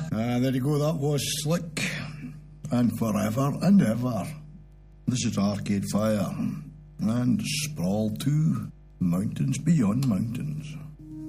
There you go, that was Slick. And Forever and Ever. This is Arcade Fire. And Sprawl 2, Mountains Beyond Mountains.